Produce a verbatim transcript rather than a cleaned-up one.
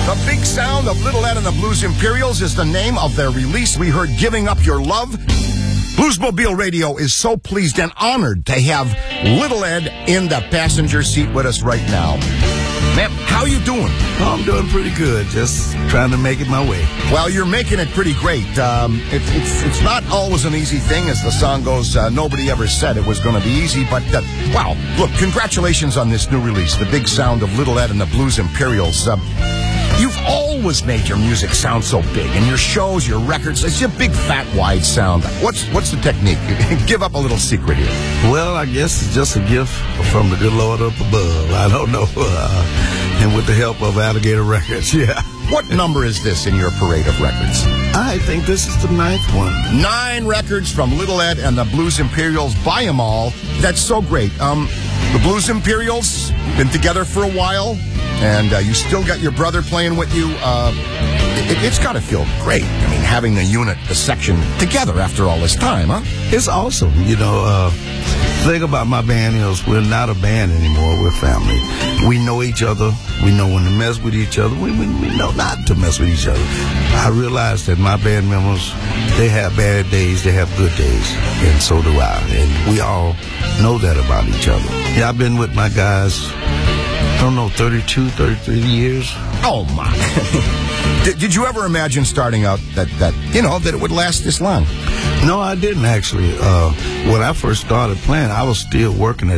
The Big Sound of Little Ed and the Blues Imperials is the name of their release. We heard Giving Up Your Love. Bluesmobile Radio is so pleased and honored to have Little Ed in the passenger seat with us right now. Man, how you doing? Oh, I'm doing pretty good. Just trying to make it my way. Well, you're making it pretty great. Um, it, it's it's not always an easy thing. As the song goes, uh, nobody ever said it was going to be easy. But, uh, wow, look, congratulations on this new release, The Big Sound of Little Ed and the Blues Imperials. Uh, You've always made your music sound so big, and your shows, your records, it's your big, fat, wide sound. What's what's the technique? Give up a little secret here. Well, I guess it's just a gift from the good Lord up above. I don't know. Uh, and with the help of Alligator Records, yeah. What number is this in your parade of records? I think this is the ninth one. Nine records from Little Ed and the Blues Imperials. Buy them all. That's so great. Um, the Blues Imperials, been together for a while. And uh, you still got your brother playing with you. Uh, it, it's got to feel great. I mean, having the unit, the section together after all this time, huh? It's awesome. You know, uh, the thing about my band is we're not a band anymore. We're family. We know each other. We know when to mess with each other. We, we, we know not to mess with each other. I realize that my band members, they have bad days. They have good days. And so do I. And we all know that about each other. Yeah, I've been with my guys, I don't know, thirty-two, thirty-three years. Oh, my. did, did you ever imagine starting out that, that, you know, that it would last this long? No, I didn't, actually. Uh, when I first started playing, I was still working at